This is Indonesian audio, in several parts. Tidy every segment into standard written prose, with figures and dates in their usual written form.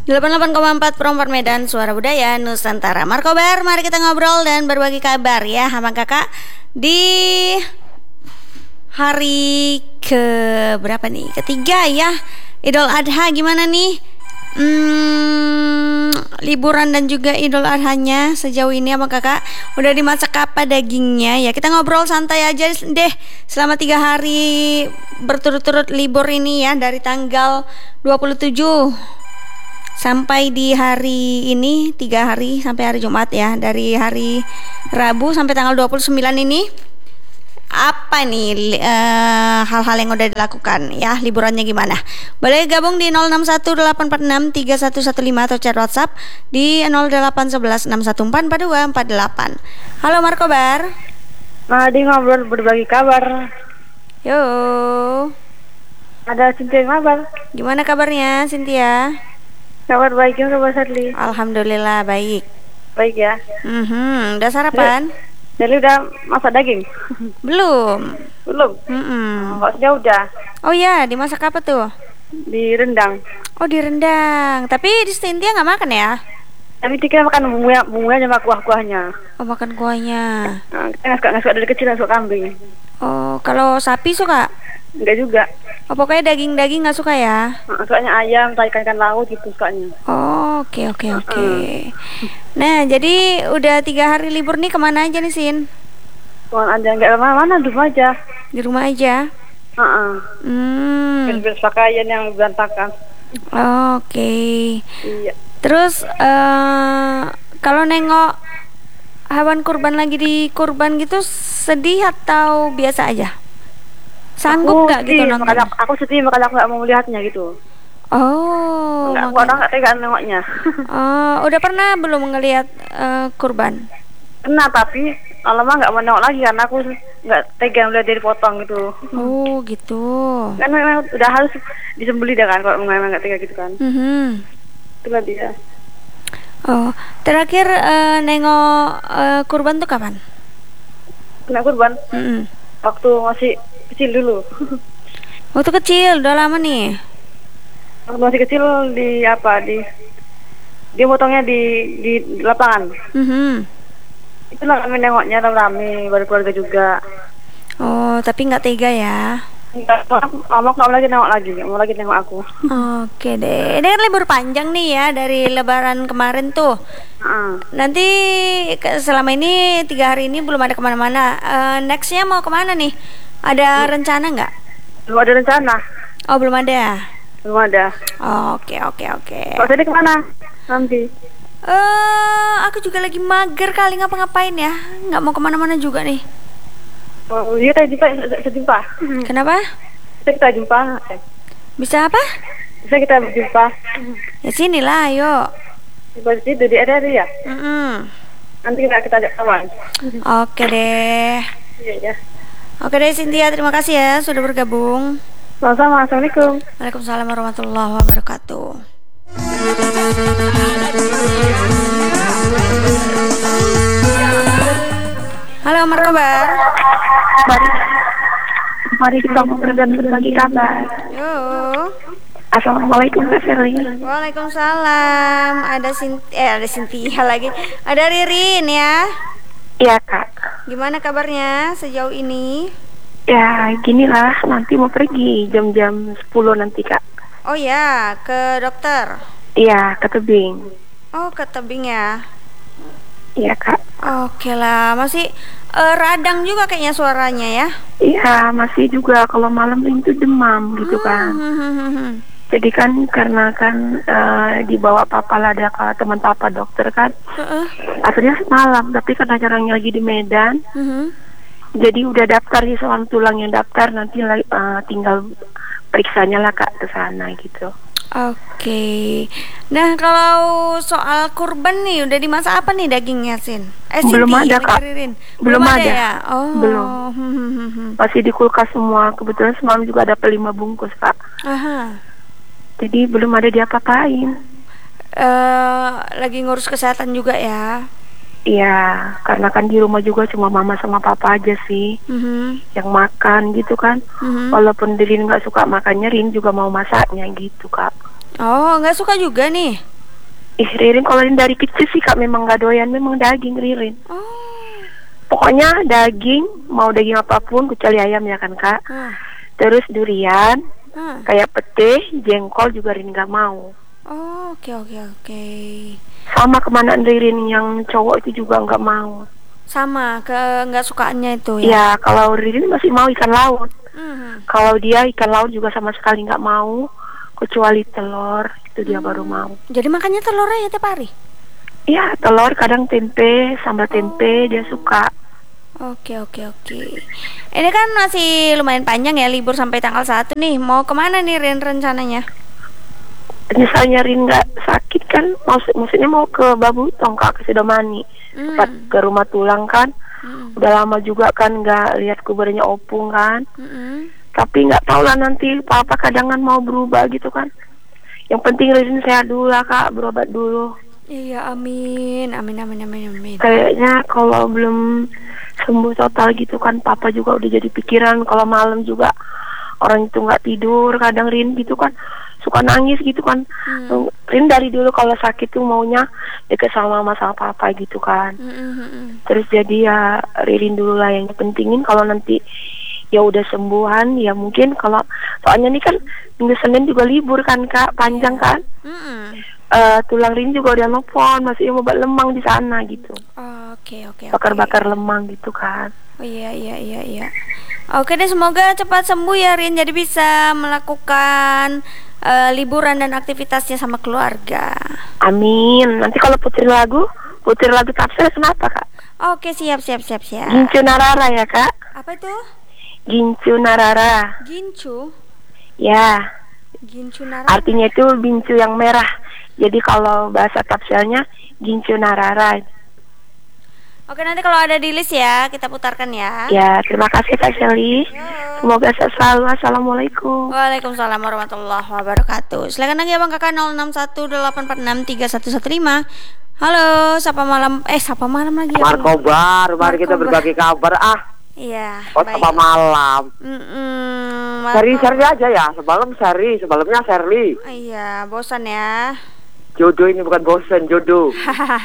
88,4 Perempat Medan, Suara Budaya Nusantara. Markobar, mari kita ngobrol dan berbagi kabar ya sama kakak di hari ke berapa nih? Ketiga ya, Idul Adha. Gimana nih liburan dan juga Idul Adhanya sejauh ini sama kakak? Udah dimasak apa dagingnya ya? Kita ngobrol santai aja deh selama 3 hari berturut-turut libur ini ya, dari tanggal 27 sampai di hari ini, 3 hari sampai hari Jumat ya. Dari hari Rabu sampai tanggal 29 ini, apa nih hal-hal yang udah dilakukan ya, liburannya gimana? Boleh gabung di 0618463115 atau chat WhatsApp di 081161444248. Halo Markobar. Di ngobrol berbagi kabar. Yo. Ada Cynthia yang ngabar. Gimana kabarnya Cynthia? Kabar baik ya Sobat Sadli. Alhamdulillah baik. Baik ya. Udah sarapan? Jadi udah masak daging? Belum. Belum? Maksudnya udah. Oh ya, dimasak apa tuh? Di rendang. Oh di rendang. Tapi di Cynthia nggak makan ya? Tapi kita makan bumbunya sama kuah-kuahnya. Oh makan kuahnya. Kita nggak suka dari kecil, nggak suka kambing. Oh kalau sapi suka? Enggak juga. Oh pokoknya daging-daging nggak suka ya? Sukanya ayam, ikan laut gitu sukanya. Oh oke. Nah jadi udah 3 hari libur nih, kemana aja nih Sin? Kemana aja, nggak kemana-mana, di rumah aja. Di rumah aja? Beres-beres pakaian yang berantakan. Oke. Iya. Terus kalau nengok hewan kurban lagi di kurban gitu, sedih atau biasa aja? Sanggup nggak gitu nonton? Aku sedih, makanya aku nggak mau melihatnya gitu. Oh, orang nggak tega nengoknya. Oh, udah pernah belum ngelihat kurban? Pernah, tapi lama nggak mau nengok lagi karena aku nggak tega melihat dari potong gitu. Oh, gitu. Kan memang udah harus disembelih dah kan, kalau memang nggak tega gitu kan. Itulah dia. Oh, terakhir nengok kurban tuh kapan? Kena kurban? Waktu masih kecil dulu. Waktu kecil, udah lama nih. Waktu masih kecil dia potongnya di lapangan. Itulah kami nengoknya rame, baru keluarga juga. Oh, tapi nggak tega ya? Nggak mau lagi nengok aku. Oke deh. Ini kan libur panjang nih ya, dari Lebaran kemarin tuh. Nanti selama ini 3 hari ini belum ada kemana-mana. Nextnya mau kemana nih? Ada rencana nggak? Belum ada rencana. Oh belum ada. Belum ada. Oke. Kalau tadi kemana nanti? Aku juga lagi mager kali, ngapa-ngapain ya. Nggak mau kemana-mana juga nih. Oh iya, kita jumpa. Kenapa? Kita jumpa. Bisa apa? Bisa kita berjumpa. Ya sinilah, yuk. Di situ di ada ya. Nanti kita ajak kawan. Oke deh. Iya. Oke deh Cynthia, terima kasih ya sudah bergabung. Sama-sama. Assalamualaikum. Waalaikumsalam warahmatullahi wabarakatuh. Halo Markobar. Mari kita ngobrol dan berbagi kabar. Yuk. Assalamualaikum Kak Sherly. Waalaikumsalam. Ada Cynthia lagi. Ada Ririn ya. Iya Kak. Gimana kabarnya sejauh ini? Ya ginilah, nanti mau pergi jam-jam 10 nanti Kak. Oh ya, ke dokter? Iya, ke tebing. Oh, ke tebing ya? Iya Kak. Oke lah, masih radang juga kayaknya suaranya ya? Iya, masih juga kalau malam itu demam gitu kan. Jadi kan karena kan dibawa papa lah, ada teman papa dokter kan. Asalnya malam, tapi karena caranya lagi di Medan. Jadi udah daftar sih soal tulang yang daftar, nanti tinggal periksanya lah Kak ke sana gitu. Oke. Nah kalau soal kurban nih, udah dimasak apa nih dagingnya Sin? Belum ada Kak. Belum ada ya? Oh. Belum. Masih di kulkas semua. Kebetulan semalam juga ada 5 bungkus Kak. Jadi belum ada diapa-apain. Lagi ngurus kesehatan juga ya? Iya, karena kan di rumah juga cuma mama sama papa aja sih yang makan gitu kan. Walaupun Rin nggak suka makannya, Rin juga mau masaknya gitu Kak. Oh, nggak suka juga nih? Ririn kalau dari kecil sih Kak memang gak doyan memang daging Ririn. Oh. Pokoknya daging, mau daging apapun kecuali ayam ya kan Kak. Terus durian, kayak pete, jengkol juga Ririn gak mau. Oh, oke. Sama kemana Ririn yang cowok itu juga nggak mau. Sama nggak sukaannya itu ya? Ya kalau Ririn masih mau ikan laut. Kalau dia ikan laut juga sama sekali nggak mau, kecuali telur itu dia baru mau. Jadi makannya telurnya ya tiap hari? Iya telur, kadang tempe, sambal tempe dia suka. Oke. Ini kan masih lumayan panjang ya, libur sampai tanggal 1 nih. Mau kemana nih Rin rencananya? Misalnya Rin nggak sakit kan, maksudnya mau ke Babutong Kak, ke Sidomani, tempat ke rumah tulang kan. Udah lama juga kan nggak lihat kuburannya Opung kan. Tapi nggak tahu lah nanti papa kadangan mau berubah gitu kan. Yang penting Rin sehat dulu lah Kak, berobat dulu. Iya amin. Kayaknya kalau belum sembuh total gitu kan, papa juga udah jadi pikiran. Kalau malam juga orang itu nggak tidur, kadang Rin gitu kan suka nangis gitu kan. Rin dari dulu kalau sakit tuh maunya deket sama mama sama papa gitu kan. Terus jadi ya Rin dulu lah yang pentingin, kalau nanti ya udah sembuhan ya mungkin. Kalau soalnya nih kan minggu Senin juga libur kan Kak, panjang kan. Tulang Rin juga udah nelfon masih mau buat lemang di sana gitu. Oke. Bakar lemang gitu kan. Oh iya. Oke deh, semoga cepat sembuh ya Rin, jadi bisa melakukan liburan dan aktivitasnya sama keluarga. Amin. Nanti kalau putir lagu Tapsel kenapa Kak? Oke, siap. Gincu Narara ya Kak? Apa itu? Gincu Narara. Gincu? Ya. Gincu Narara. Artinya itu bincu yang merah. Jadi kalau bahasa Tapselnya Gincu Narara. Oke, nanti kalau ada di list ya kita putarkan ya. Ya, terima kasih Kak Shelly. Semoga sehat selalu. Assalamualaikum. Waalaikumsalam warahmatullahi wabarakatuh. Silakan lagi Abang Kakak 0618463115. Halo, sapa malam lagi ya. Markobar, mari kita berbagi kabar. Iya. Sapa malam. Seri aja ya. Sebelumnya Sherly. Iya, bosan ya. Jodoh ini bukan bosan, jodoh.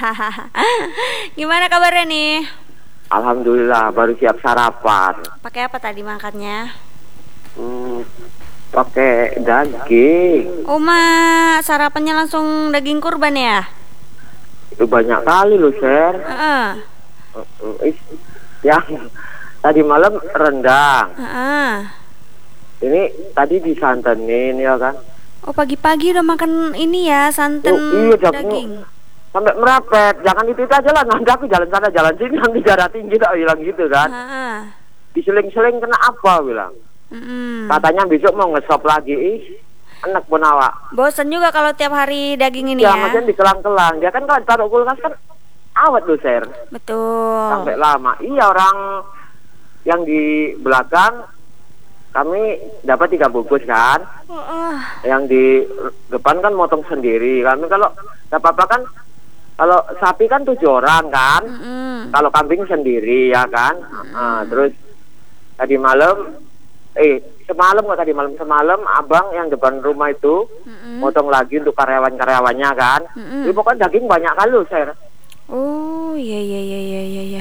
Gimana kabarnya nih? Alhamdulillah, baru siap sarapan. Pakai apa tadi makannya? Pakai daging. Sarapannya langsung daging kurban ya? Itu banyak kali loh, Sher. Yang tadi malam rendang. Ini tadi disantenin ya kan? Oh, pagi-pagi udah makan ini ya, santan daging. Sampai merepet. Jangan itu aja lah, nanti aku jalan sana jalan sini nanti darah tinggi tak bilang gitu kan. Diseling-seling kena apa bilang. Katanya besok mau ngesop lagi. Enak pun awak. Bosan juga kalau tiap hari daging ini ya. Ya macam dikelang-kelang. Dia kan kalau taruh kulkas kan awet loh, Sher. Betul. Sampai lama. Iya, orang yang di belakang kami dapat 3 bungkus kan. Yang di depan kan motong sendiri. Kami kalau apa kan, kalau sapi kan 7 orang kan. Kalau kambing sendiri ya kan. Terus tadi malam semalam abang yang depan rumah itu motong lagi untuk karyawannya kan. Jadi pokoknya daging banyak kali loh, Sir. Oh iya.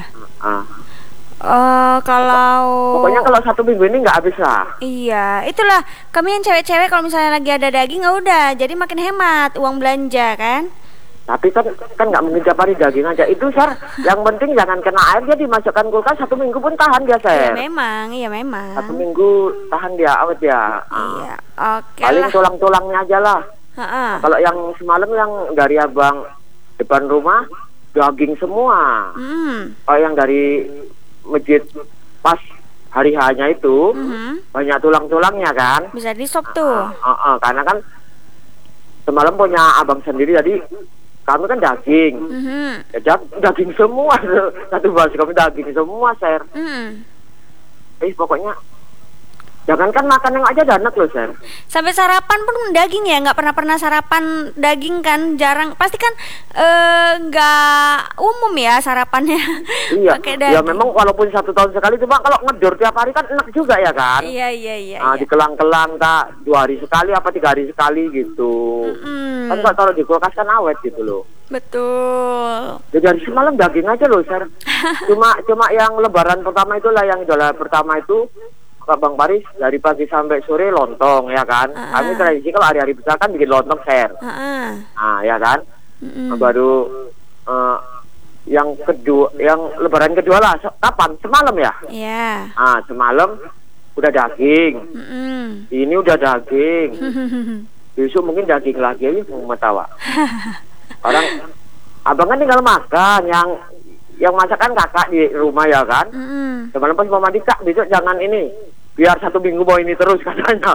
Pokoknya kalau 1 minggu ini nggak habis lah. Iya, itulah kami yang cewek-cewek kalau misalnya lagi ada daging udah, jadi makin hemat uang belanja kan. Tapi kan nggak mungkin tiap hari daging aja itu, Sar. Yang penting jangan kena air, dia dimasukkan kulkas 1 minggu pun tahan dia, Sar. Iya memang. 1 minggu tahan dia awet ya. Iya, oke. Paling tulang-tulangnya aja lah. Kalau yang semalam yang dari abang depan rumah daging semua. Kalau yang dari masjid pas hari hanya itu banyak tulang-tulangnya kan. Bisa di sop tuh. Karena kan semalam punya abang sendiri, jadi kami kan daging. Daging semua. Satu basi kami daging semua, Sir. Pokoknya Jangankan makan yang aja danak loh, Sir. Sampai sarapan pun daging ya, nggak pernah sarapan daging kan, jarang. Pasti kan nggak umum ya sarapannya. Iya. Pakai daging. Ya memang walaupun 1 tahun sekali, cuma kalau ngedor tiap hari kan enak juga ya kan. Iya. Nah, dikelang-kelang Kak, 2 hari sekali apa 3 hari sekali gitu. Kan kalau taruh di kulkas kan awet gitu loh. Betul. Jadi hari semalam daging aja loh, Sir. cuma yang lebaran pertama itulah, yang idola pertama itu Kak Bang Paris, dari pagi sampai sore lontong ya kan. Kami tradisi kalau hari-hari besar kan bikin lontong, Sir. Nah, ya kan. Baru yang kedua, yang lebaran kedua lah, kapan? Semalam ya? Iya. Ah, semalam udah daging. Ini udah daging. Besok mungkin daging lagi aja mau tawa. Orang abang kan tinggal makan, yang masakan kakak di rumah ya kan. Semalam pas mau mandi, Kak, besok jangan ini, biar 1 minggu bawa ini terus katanya.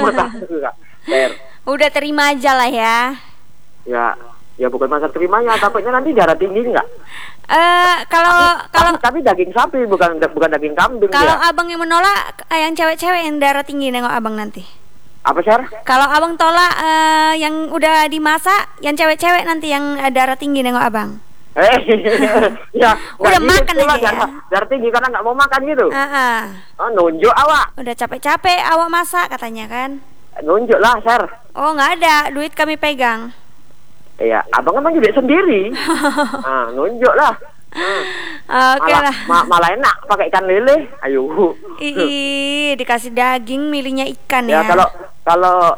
Udah terima aja lah ya. Ya bukan masa terimanya, takutnya nanti darah tinggi enggak? Kalau tapi daging sapi, bukan daging kambing. Kalau ya. abang yang menolak, yang cewek-cewek yang darah tinggi nengok abang nanti. Apa, Sir? Kalau abang tolak yang udah dimasak, yang cewek-cewek nanti yang darah tinggi nengok abang. Ya udah makan gitu aja ya. Darah tinggi karena nggak mau makan gitu. Oh, nunjuk awak. Udah capek-capek awak masak katanya kan. Nunjuk lah, Sir. Oh, nggak ada, duit kami pegang. Iya, abang emang juga sendiri. Nunjuk lah. Oke lah. Malah enak pakai ikan lele. Ayo. Dikasih daging, milihnya ikan ya. Ya kalau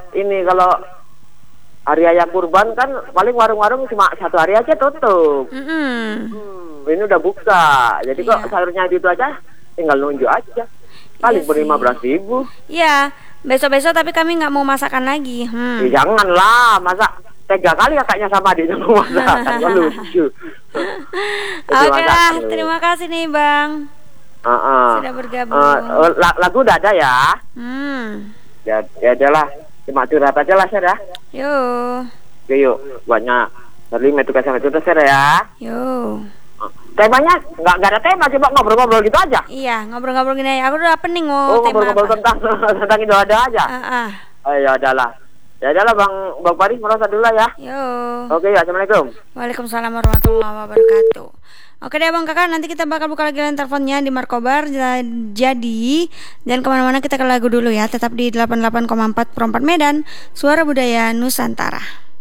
hari raya kurban kan paling warung-warung cuma 1 hari aja tutup. Ini udah buka. Jadi kok sayurnya itu aja, tinggal nunjuk aja. Paling pun 15.000. Iya, besok-besok tapi kami nggak mau masakan lagi. Janganlah, masa 3 kali kakaknya sama adiknya mau masak, kan lucu. Oke lah, terima kasih nih Bang. Sudah bergabung. Lagu udah ada ya. Ya adalah, cuma curhat aja lah, Sir ya. Yuk, buatnya terlima itu kasih itu Sir ya. Temanya nggak ada tema, coba ngobrol-ngobrol gitu aja. Iya, ngobrol-ngobrol gini aja. Aku udah pening mau ngobrol-ngobrol tentang itu ada aja. Ya adalah Bang Paris merasa dulu lah ya. Oke, assalamualaikum. Waalaikumsalam warahmatullahi wabarakatuh. Oke deh Bang Kakak, nanti kita bakal buka lagi line teleponnya di Markobar. Jadi jangan kemana-mana, kita ke lagu dulu ya. Tetap di 88,4 Perempat Medan, Suara Budaya Nusantara.